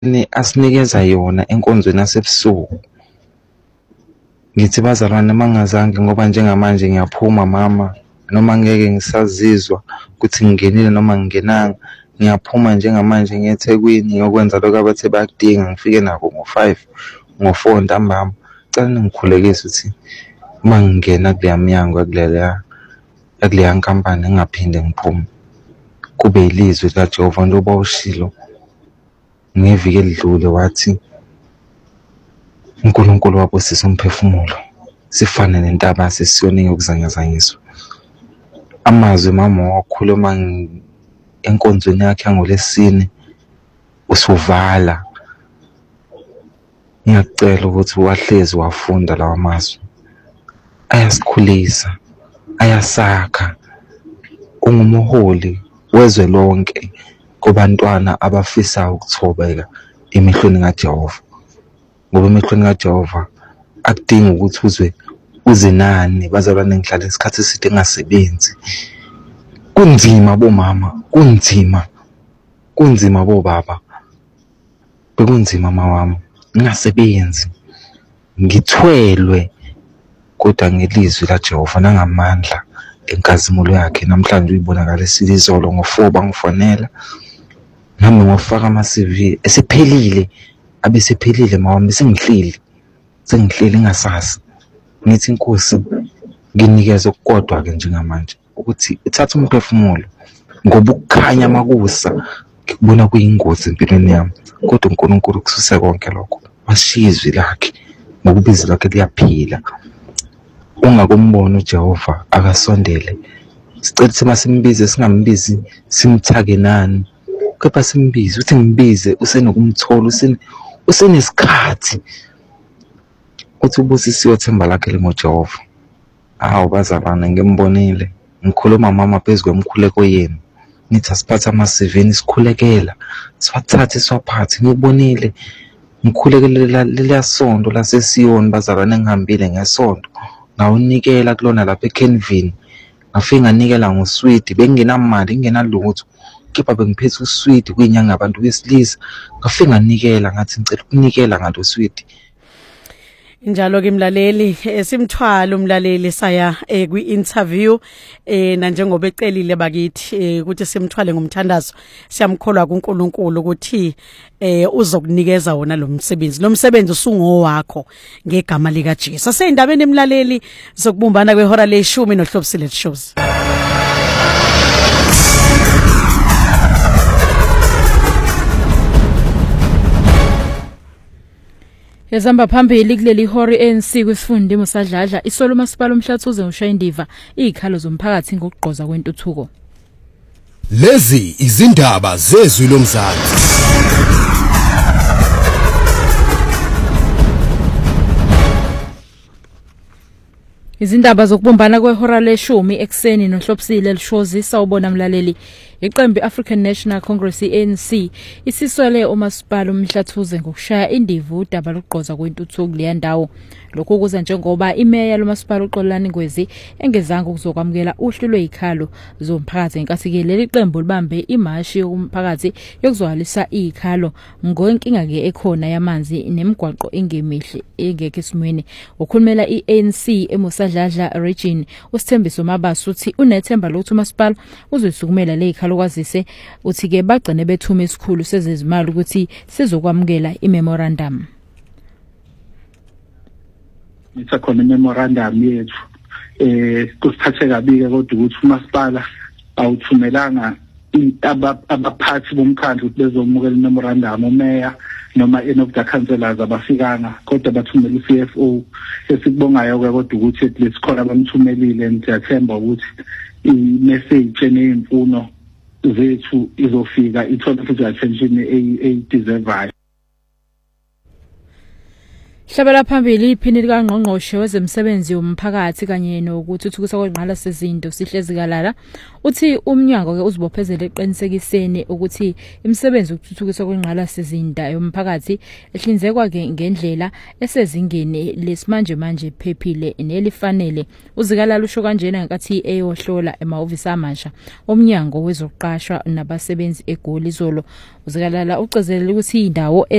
asinikeza yona enkonzweni yasebusuku. Ngithi bazalwane mangazange ngoba njengamanje ngiyaphuma mama noma ngeke ngisazizwa ukuthi ngingenile noma ngingenanga. Ngiyaphuma njengamanje ngiye eThekwini ngiyokwenza lokho abathe bayakudinga ngifike nako ngo-5 ngo-4 ntambama. Cela ningikhulekise ukuthi uma ngingena kuleya mnyango yakuleya nkampani ngingaphinde ngiphume. Kube yilizwi likaJehova njengoba ushilo ngeviki elidlule wathi uNkulunkulu wabusisa umphefumulo sifane nentaba sesiyona yokuzangazanyiswa. Amazwi mama wakhuluma enkonzweni yakhe yangoLesine usuvala. Ngiyacela ukuthi wahlezi wafunda lawa mazwi. Ayasikhulisa, ayasakha. Ungumholi wezwe lonke kubantwana abafisa ukuthobeka emehlweni kaJehova. Ngoba emehlweni kaJehova akudingi ukuthi uze nani bazalwane ngihlala isikhathi eside engasebenzi. Kunzima bomama, kunzima bobaba. Bekunzima mawami ngingasebenzi ngithwelwe kodwa ngelizwi laJehova nangamandla enkazimulo yakhe. Namhlanje uyibonakalisa izolo ngo4 bangifonela nami ngofaka ama-CV esephelile abesephelile mawami sengihleli ngasasi. Ngithi inkosi nginikeza okukodwa ke njengamanje ukuthi uthatha umphefumulo ngoba ukukhanya makusa ngikubona kuyingozi empilweni yami kodwa uNkulunkulu kususe konke lokho washiya izwi lakhe ngokuba izwi lakhe liyaphila. Ungakumbona uJehova akasondele sicela ukuthi masimbize singambizi simthake nani kepha simbize uthi ngibize usenokumthola usenesikhathi uthi ubusisiwe themba lakhe lemoJehova. Hawu bazalwane ngimbonile ngikhuluma mama phezu kwemkhuleko yenu nithi asiphathe ama-7 sikhulekela siwathathe siwaphathe. Ngibonile ngikhulekela leliya sonto laseSiyoni bazalwane ngihambile ngesonto ngawunikela kulona lapha eKenvin ngafika nganikela ngoswidi bengingenamali ngingenalutho kepha bengiphethe uswidi kuyinyanga abantu besilisa ngafika nganikela ngathi ngicela ukunikela ngalo swidi. Njalo ke mlaleli simthwala umlaleli saya kwi-interview na njengoba ecelile bakithi ukuthi simthwale ngomthandazo siyamkholwa kuNkulunkulu ukuthi uzokunikeza wona lo msebenzi usungowakho ngegama lika Jesu. Aseyindabeni emlaleli zokubumbana kwehora le10 noHlobisile Shows. Yazamba phambili kuleli hori ANC kwisifundo musadladla isolo masipala umhlathuze uShayindiva izikhalo zomphakathi ngokugqoza kwentuthuko. Lezi izindaba zezwi lomzansi. Izindaba zokubumbana kwehora le10 ekseni noHlobisile Shows sawubona mlaleli. Iqembu African National Congress ANC isiswele umasipala umhlathuze ngokushaya indivu udaba lokuqoza kwentuthuko leya ndawo. Lokho kuza njengoba imeya lomasipala uXolani Ngwezi engezange ukuzokwamukela uhlu lwezikhalo zomphakathi ngenkathi ke leli qembu libambe imashi yomphakathi yokuzwalisa izikhalo ngonkinga ke ekhona yamanzi nemigwaqo engemihle engeke esimweni. Ukhulumela iANC eMusadladla region uSithembiso Mabaso uthi unethemba lokuthi umasipala uzosukumela lezikhalo kwazise uthi ke bagcine bethuma isikhulu sezezimali ukuthi sizokwamukela imemorandum. Ngisakhona imemorandum yethu kusiphathe kabi ke kodwa ukuthi umasipala awuthumelanga abaphathi bomkhandlu ukuthi bezomukela imemorandum umeya noma any of the councillors abafikanga kodwa bathumela iCFO esikubongayo ke kodwa ukuthi lesikhona bamthumelile ngiyathemba ukuthi i-message nezimfuno zethu izofika ithola futhi attention eyideservayo. Hlabela phambili iphini likaNgqongqoshe wezemsebenzi womphakathi kanye nokuthuthukiswa kwenqala sezinto Sihlezi Kalala uthi umnyango ke uzibophezele eqinisekiseni ukuthi imisebenzi ukuthuthukiswa kwenqala sezinda yomphakathi ehlinzekwa ke ngendlela esezingeni lesimanje manje phephile nelifanele. Uzikalala usho kanjena ngenkathi eyohlola emahhovisi amasha omnyango wezoqashwa nabasebenzi eGoli izolo. Uzikalala ucezelele ukuthi indawo